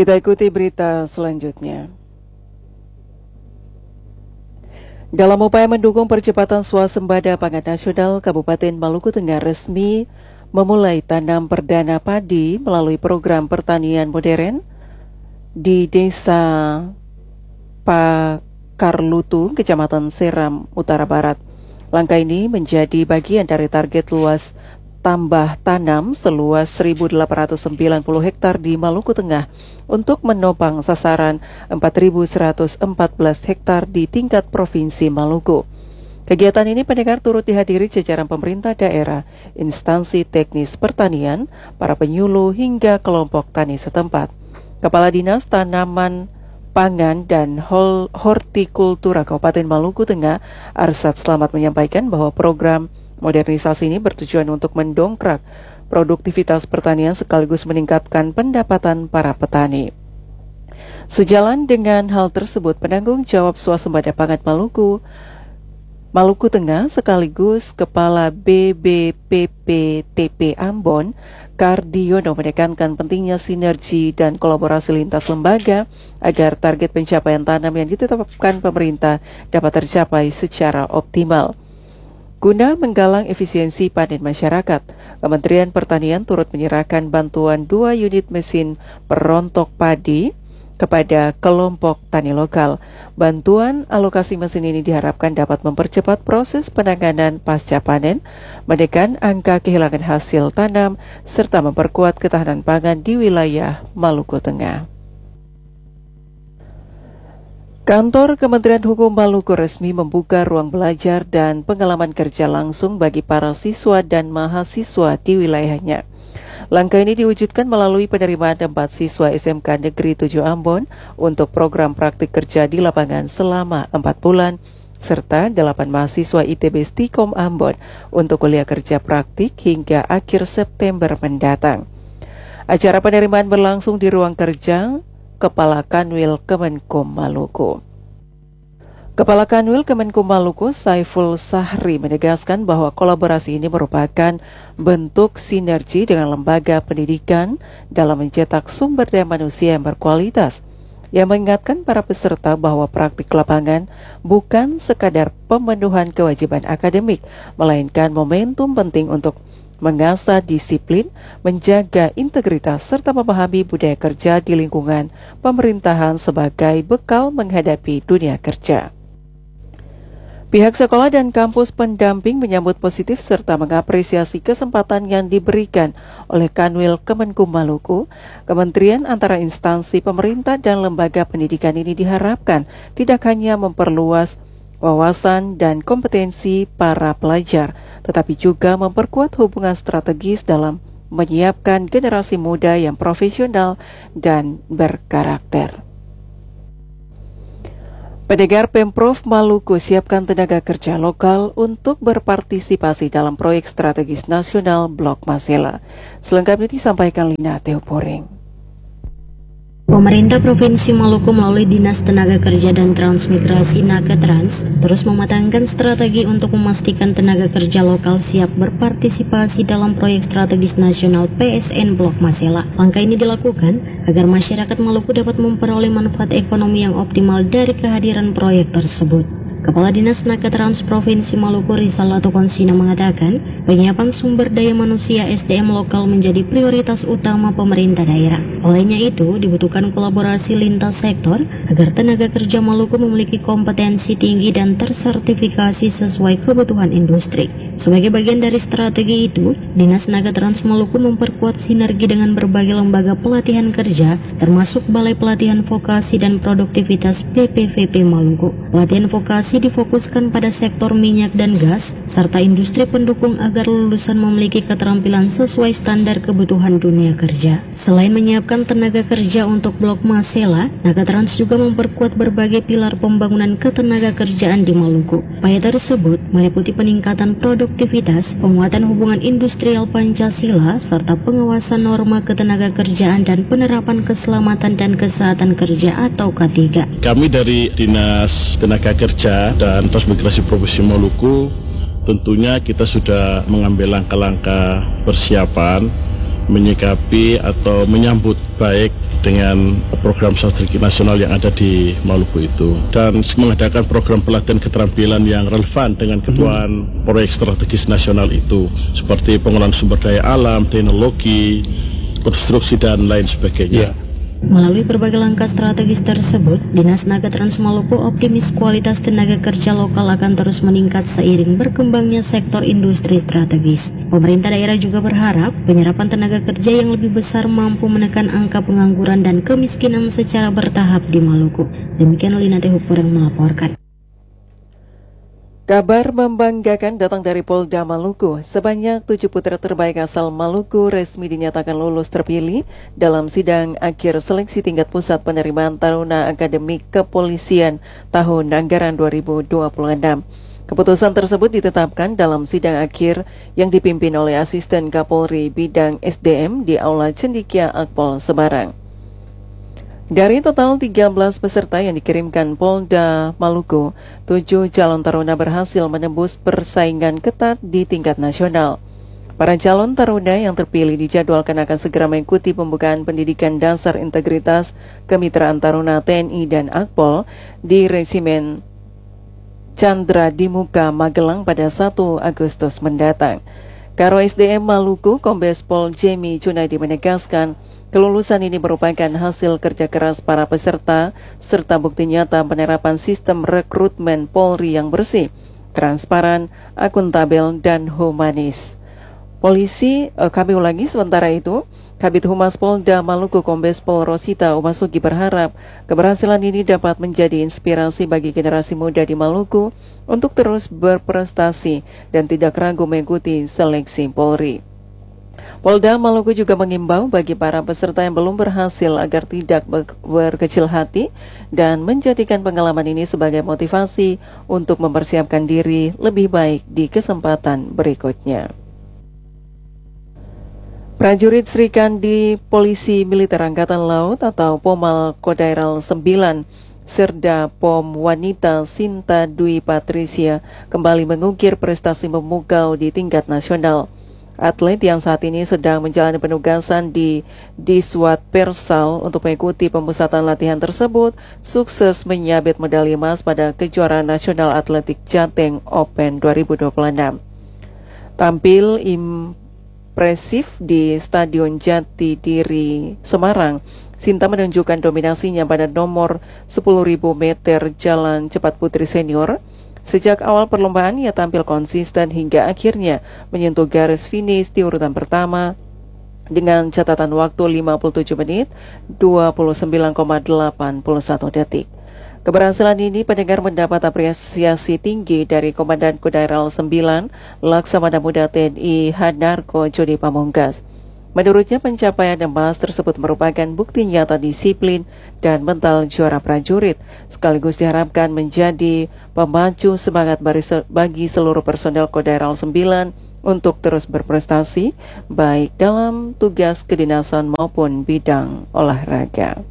Kita ikuti berita selanjutnya. Dalam upaya mendukung percepatan swasembada pangan nasional, Kabupaten Maluku Tengah resmi memulai tanam perdana padi melalui program pertanian modern di Desa Pakarlutu, Kecamatan Seram, Utara Barat. Langkah ini menjadi bagian dari target luas tambah tanam seluas 1.890 hektar di Maluku Tengah untuk menopang sasaran 4.114 hektar di tingkat Provinsi Maluku. Kegiatan ini pendengar turut dihadiri jajaran pemerintah daerah, instansi teknis pertanian, para penyuluh hingga kelompok tani setempat. Kepala Dinas Tanaman Pangan dan Hortikultura Kabupaten Maluku Tengah, Arsad Slamet, menyampaikan bahwa program modernisasi ini bertujuan untuk mendongkrak produktivitas pertanian sekaligus meningkatkan pendapatan para petani. Sejalan dengan hal tersebut, penanggung jawab swasembada pangan Maluku Tengah sekaligus Kepala BBPPTP Ambon, Kardiono, menekankan pentingnya sinergi dan kolaborasi lintas lembaga agar target pencapaian tanam yang ditetapkan pemerintah dapat tercapai secara optimal. Guna menggalang efisiensi panen masyarakat, Kementerian Pertanian turut menyerahkan bantuan 2 unit mesin perontok padi kepada kelompok tani lokal. Bantuan alokasi mesin ini diharapkan dapat mempercepat proses penanganan pasca panen, menekan angka kehilangan hasil tanam, serta memperkuat ketahanan pangan di wilayah Maluku Tengah. Kantor Kementerian Hukum Maluku resmi membuka ruang belajar dan pengalaman kerja langsung bagi para siswa dan mahasiswa di wilayahnya. Langkah ini diwujudkan melalui penerimaan 4 siswa SMK Negeri 7 Ambon untuk program praktik kerja di lapangan selama 4 bulan, serta 8 mahasiswa ITB Stikom Ambon untuk kuliah kerja praktik hingga akhir September mendatang. Acara penerimaan berlangsung di ruang kerja Kepala Kanwil Kemenkum Maluku. Kepala Kanwil Kemenkum Maluku, Saiful Sahri, menegaskan bahwa kolaborasi ini merupakan bentuk sinergi dengan lembaga pendidikan dalam mencetak sumber daya manusia yang berkualitas. Ia mengingatkan para peserta bahwa praktik lapangan bukan sekadar pemenuhan kewajiban akademik, melainkan momentum penting untuk mengasah disiplin, menjaga integritas, serta memahami budaya kerja di lingkungan pemerintahan sebagai bekal menghadapi dunia kerja. Pihak sekolah dan kampus pendamping menyambut positif serta mengapresiasi kesempatan yang diberikan oleh Kanwil Kemenkum Maluku. Kementerian antara instansi pemerintah dan lembaga pendidikan ini diharapkan tidak hanya memperluas wawasan dan kompetensi para pelajar, tetapi juga memperkuat hubungan strategis dalam menyiapkan generasi muda yang profesional dan berkarakter. Pendengar, Pemprov Maluku siapkan tenaga kerja lokal untuk berpartisipasi dalam proyek strategis nasional Blok Masela. Selengkapnya disampaikan Lina Teoporing. Pemerintah Provinsi Maluku melalui Dinas Tenaga Kerja dan Transmigrasi Nagatrans terus mematangkan strategi untuk memastikan tenaga kerja lokal siap berpartisipasi dalam proyek strategis nasional PSN Blok Masela. Langkah ini dilakukan agar masyarakat Maluku dapat memperoleh manfaat ekonomi yang optimal dari kehadiran proyek tersebut. Kepala Dinas Nagatrans Provinsi Maluku, Risalato Konsina, mengatakan penyiapan sumber daya manusia SDM lokal menjadi prioritas utama pemerintah daerah. Olehnya itu, dibutuhkan kolaborasi lintas sektor agar tenaga kerja Maluku memiliki kompetensi tinggi dan tersertifikasi sesuai kebutuhan industri. Sebagai bagian dari strategi itu, Dinas Nagatrans Maluku memperkuat sinergi dengan berbagai lembaga pelatihan kerja, termasuk Balai Pelatihan Vokasi dan Produktivitas BPVP Maluku. Pelatihan vokasi difokuskan pada sektor minyak dan gas, serta industri pendukung agar lulusan memiliki keterampilan sesuai standar kebutuhan dunia kerja. Selain menyiapkan tenaga kerja untuk Blok Masela, Nagatrans juga memperkuat berbagai pilar pembangunan ketenaga kerjaan di Maluku. Upaya tersebut meliputi peningkatan produktivitas, penguatan hubungan industrial Pancasila, serta pengawasan norma ketenaga kerjaan dan penerapan keselamatan dan kesehatan kerja atau K3. Kami dari Dinas Tenaga Kerja dan Transmigrasi Provinsi Maluku tentunya kita sudah mengambil langkah-langkah persiapan menyikapi atau menyambut baik dengan program strategi nasional yang ada di Maluku itu, dan mengadakan program pelatihan keterampilan yang relevan dengan kebutuhan proyek strategis nasional itu, seperti pengolahan sumber daya alam, teknologi, konstruksi, dan lain sebagainya. Melalui berbagai langkah strategis tersebut, Dinas Tenaga Trans Maluku optimis kualitas tenaga kerja lokal akan terus meningkat seiring berkembangnya sektor industri strategis. Pemerintah daerah juga berharap penyerapan tenaga kerja yang lebih besar mampu menekan angka pengangguran dan kemiskinan secara bertahap di Maluku. Demikian Lina Tehupur yang melaporkan. Kabar membanggakan datang dari Polda Maluku. Sebanyak 7 putra terbaik asal Maluku resmi dinyatakan lulus terpilih dalam sidang akhir seleksi tingkat pusat penerimaan taruna akademik kepolisian tahun anggaran 2026. Keputusan tersebut ditetapkan dalam sidang akhir yang dipimpin oleh Asisten Kapolri Bidang SDM di Aula Cendikia Akpol Semarang. Dari total 13 peserta yang dikirimkan Polda Maluku, 7 calon taruna berhasil menembus persaingan ketat di tingkat nasional. Para calon taruna yang terpilih dijadwalkan akan segera mengikuti pembukaan pendidikan dasar integritas Kemitraan Taruna TNI dan Akpol di Resimen Chandra di Muka, Magelang pada 1 Agustus mendatang. Karo SDM Maluku, Kombes Pol Jamie Cunaidi menegaskan, kelulusan ini merupakan hasil kerja keras para peserta serta bukti nyata penerapan sistem rekrutmen Polri yang bersih, transparan, akuntabel, dan humanis. Sementara itu, Kabid Humas Polda Maluku Kombes Pol Rosita Umasugi berharap keberhasilan ini dapat menjadi inspirasi bagi generasi muda di Maluku untuk terus berprestasi dan tidak ragu mengikuti seleksi Polri. Polda Maluku juga mengimbau bagi para peserta yang belum berhasil agar tidak berkecil hati dan menjadikan pengalaman ini sebagai motivasi untuk mempersiapkan diri lebih baik di kesempatan berikutnya. Prajurit Sri Kandi Polisi Militer Angkatan Laut atau Pomal Kodairal 9 Serda Pom Wanita Sinta Dwi Patricia kembali mengukir prestasi memukau di tingkat nasional. Atlet yang saat ini sedang menjalani penugasan di Diswat Persal untuk mengikuti pemusatan latihan tersebut sukses menyabet medali emas pada kejuaraan nasional atletik Jateng Open 2026. Tampil impresif di Stadion Jati Diri Semarang, Sinta menunjukkan dominasinya pada nomor 10.000 meter jalan cepat putri senior. Sejak awal perlombaan, ia tampil konsisten hingga akhirnya menyentuh garis finish di urutan pertama dengan catatan waktu 57 menit 29,81 detik. Keberhasilan ini pendengar mendapat apresiasi tinggi dari Komandan Kodairal 9 Laksamana Muda TNI Hanarko Jody Pamungkas. Menurutnya pencapaian emas tersebut merupakan bukti nyata disiplin dan mental juara prajurit, sekaligus diharapkan menjadi pemacu semangat bagi seluruh personel Kodairal 9 untuk terus berprestasi, baik dalam tugas kedinasan maupun bidang olahraga.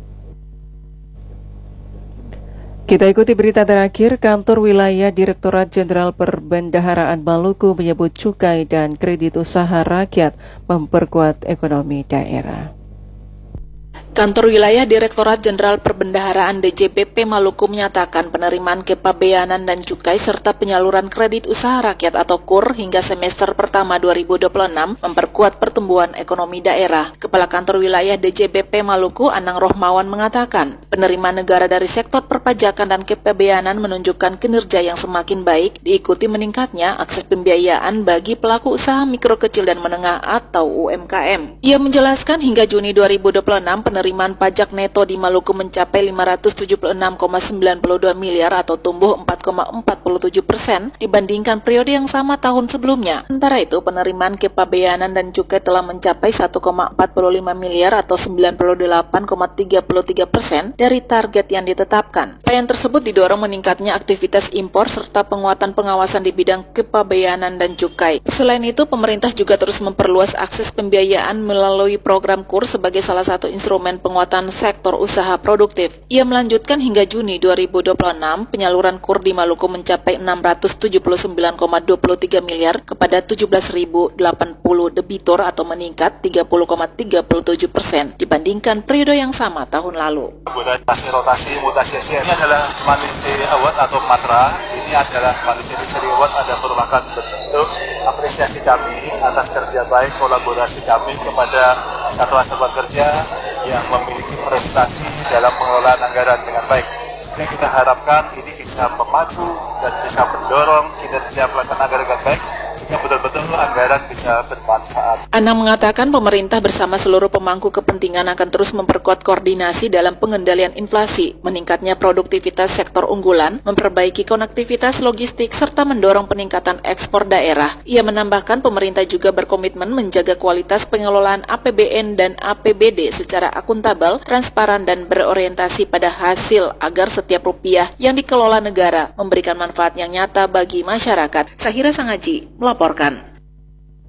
Kita ikuti berita terakhir. Kantor Wilayah Direktorat Jenderal Perbendaharaan Maluku menyebut cukai dan kredit usaha rakyat memperkuat ekonomi daerah. Kantor Wilayah Direktorat Jenderal Perbendaharaan DJPP Maluku menyatakan penerimaan kepabeanan dan cukai serta penyaluran kredit usaha rakyat atau KUR hingga semester pertama 2026 memperkuat pertumbuhan ekonomi daerah. Kepala Kantor Wilayah DJPP Maluku Anang Rohmawan mengatakan, penerimaan negara dari sektor perpajakan dan kepabeanan menunjukkan kinerja yang semakin baik, diikuti meningkatnya akses pembiayaan bagi pelaku usaha mikro kecil dan menengah atau UMKM. Ia menjelaskan hingga Juni 2026 penerimaan pajak neto di Maluku mencapai 576,92 miliar atau tumbuh 4,47% dibandingkan periode yang sama tahun sebelumnya. Sementara itu, penerimaan kepabeanan dan cukai telah mencapai 1,45 miliar atau 98,33% dari target yang ditetapkan. Capaian tersebut didorong meningkatnya aktivitas impor serta penguatan pengawasan di bidang kepabeanan dan cukai. Selain itu, pemerintah juga terus memperluas akses pembiayaan melalui program KUR sebagai salah satu instrumen penguatan sektor usaha produktif. Ia melanjutkan hingga Juni 2026, penyaluran KUR di Maluku mencapai 679,23 miliar kepada 17.080 debitur atau meningkat 30,37% dibandingkan periode yang sama tahun lalu. Rotasi mutasi ini adalah Malaysia Award atau MATRA. Ini adalah Malaysia Industry Award, ada merupakan bentuk apresiasi kami atas kerja baik kolaborasi kami kepada satuan-satuan kerja yang memiliki prestasi dalam pengelolaan anggaran dengan baik. Sehingga kita harapkan ini bisa memacu dan bisa mendorong kinerja pelaksanaan anggaran dengan baik, sehingga betul-betul anggaran bisa bermanfaat. Anang mengatakan pemerintah bersama seluruh pemangku kepentingan akan terus memperkuat koordinasi dalam pengendalian inflasi, meningkatnya produktivitas sektor unggulan, memperbaiki konektivitas logistik, serta mendorong peningkatan ekspor daerah. Ia menambahkan pemerintah juga berkomitmen menjaga kualitas pengelolaan APBN dan APBD secara akuntabel, transparan, dan berorientasi pada hasil agar setiap rupiah yang dikelola negara memberikan manfaat yang nyata bagi masyarakat. Sahira Sangaji melaporkan.